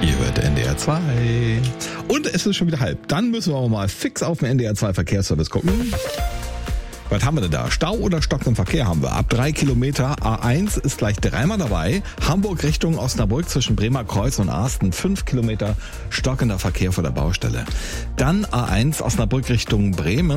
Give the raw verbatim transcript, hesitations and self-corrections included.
Ihr hört N D R zwei. Und es ist schon wieder halb. Dann müssen wir auch mal fix auf den N D R zwei Verkehrsservice gucken. Was haben wir denn da? Stau oder stockenden Verkehr haben wir. Ab drei Kilometer. A eins ist gleich dreimal dabei. Hamburg Richtung Osnabrück zwischen Bremer Kreuz und Arsten. Fünf Kilometer stockender Verkehr vor der Baustelle. Dann A eins Osnabrück Richtung Bremen.